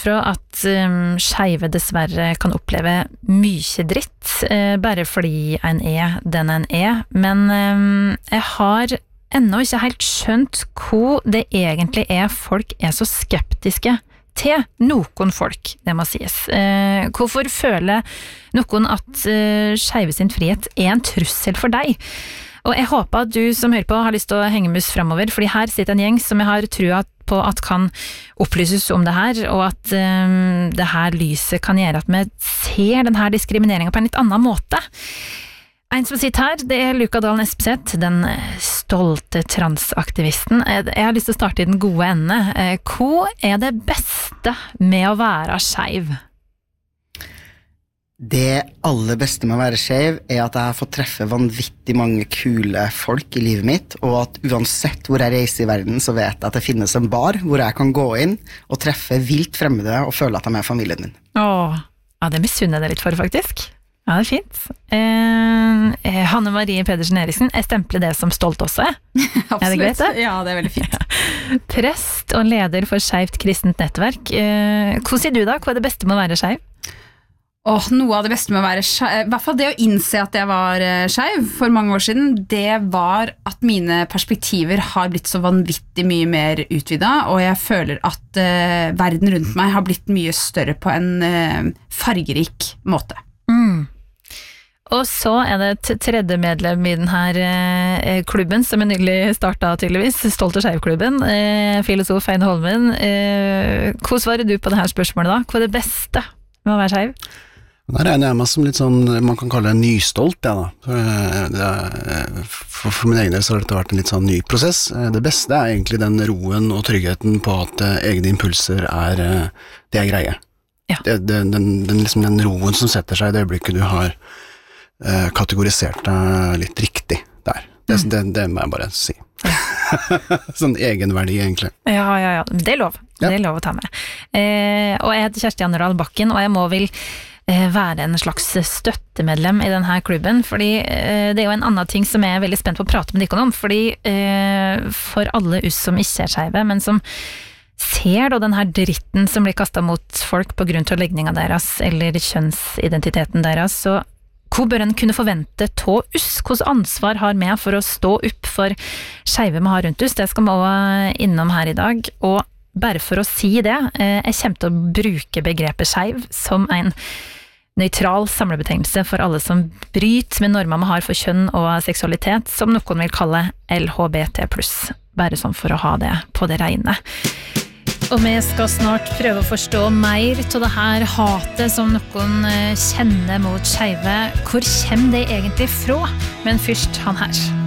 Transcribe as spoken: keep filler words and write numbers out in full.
fra at um, skeive dessverre kan oppleve mye dritt, uh, bare fordi en er den en er, men um, jeg har ennå ikke helt skjønt hva det egentlig er folk er så skeptiske til noen folk, det må sies. Uh, hvorfor føler noen at uh, skeive sin frihet er en trussel for deg? Og jeg håper at du som hører på har lyst til å henge mus fremover, fordi her sitter en gjeng som jeg har trua på at kan opplyses om det her, og at um, det her lyset kan gjøre at vi ser denne diskrimineringen på en litt annen måte. En som sitter her, det er Luka Dalen Espeseth, den stolte transaktivisten. Jeg har lyst til å starte i den gode ende. Hva er det beste med å være skeiv? Det aller beste med å være skeiv er at jeg har fått treffe vanvittig mange kule folk i livet mitt, og at uansett hvor jeg reiser i verden, så vet jeg at det finnes en bar hvor jeg kan gå inn og treffe vilt fremmede og føle at de er familien min. Åh, ja, det misunner jeg deg litt for, faktisk. Ja, det er fint. Eh, Hanne Marie Pedersen Eriksen, jeg stempler det som stolt også. Absolutt. Er det greit, det? Ja, det er veldig fint. Ja. Prest og leder for Skeivt kristent nettverk. Eh, hva sier du da? Hva er det beste med å være skeiv? Åh, noe av det beste med å være skeiv, i hvert fall det å innse at jeg var skeiv for mange år siden, det var at mine perspektiver har blitt så vanvittig mye mer utvidet, og jeg føler at uh, verden rundt meg har blitt mye større på en uh, fargerik måte. Mm. Og så er det et tredje medlem i denne eh, klubben, som er nylig startet tydeligvis, Stolt og Skeiv-klubben, eh, filosof Heine Holmen. Eh, hva svarer du på dette spørsmålet da? Hva er det beste med å være skeiv? Da regner jeg meg som litt sånn, man kan kalle det nystolt, ja da. Det er, for, for min egen del så har dette vært en litt sånn ny prosess. Det beste er egentlig den roen og tryggheten på at egne impulser er, det er greie. Ja. Det, det, den, den, liksom den roen som setter seg i det øyeblikket du har uh, kategorisert deg litt riktig der. Det, mm. det, det må jeg bare si. Ja. Sånn egenverdi egentlig. Ja, ja, ja. Det er lov. Ja. Det er lov å ta med. Eh, og jeg heter Kjersti Anderdal Bakken, og jeg må vil være en slags støttemedlem i denne klubben, fordi eh, det er jo en annen ting som jeg er veldig spent på å prate med dere om, fordi eh, for alle oss som ikke er skeive, men som ser da denne dritten som blir kastet mot folk på grunn til legninga deres, eller kjønnsidentiteten deres, så hva bør en kunne forvente til oss? Hvilket ansvar har vi for å stå opp for skeive vi har rundt oss? Det skal vi også innom her i dag, og bare for å si det, eh, jeg kommer til å bruke begrepet skeiv som en nøytral samlebetegnelse for alle som bryter med normer vi har for kjønn og seksualitet, som noen vil kalle L H B T pluss, bare sånn for å ha det på det rene. Og vi skal snart prøve å forstå mer til det her hatet som noen kjenner mot skeive. Hvor kommer det egentlig fra? Men først han her.